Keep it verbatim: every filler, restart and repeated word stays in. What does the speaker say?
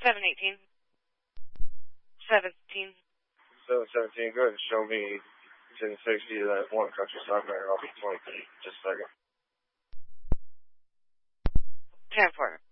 seven eighteen. seventeen. seven seventeen, go ahead and show me ten sixty to that one country side there. I'll be twenty. Just a second. ten four.